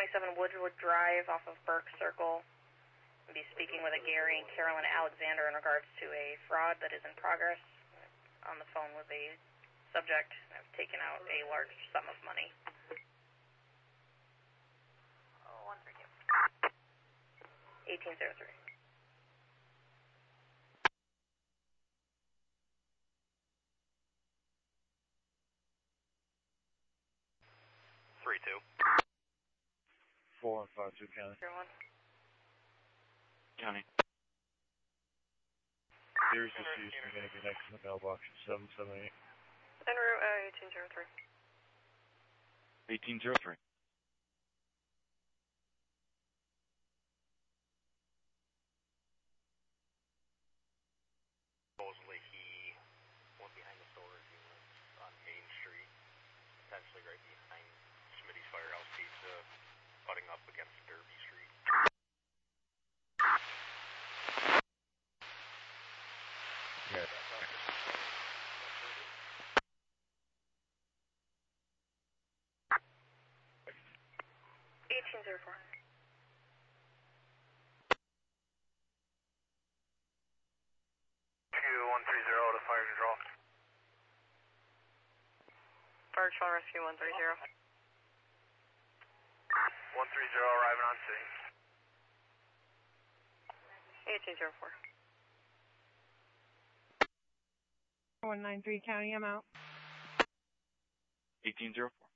27 Woodwood Drive off of Burke Circle. I'll be speaking with a Gary and Carolyn Alexander in regards to a fraud that is in progress. On the phone with a subject. I've taken out a large sum of money. 1803. Three two. 4152 County. 01. County. Here's the Houston, going to be next in the mailbox, 778. En route 1803. 1803. Supposedly he went behind the storage units on Main Street, potentially right behind Smitty's Firehouse Pizza, butting up against Derby Street. Yeah. 1804. To fire control. Fire control rescue 130. 130 arriving on scene. 1804. 193 County, I'm out. 1804.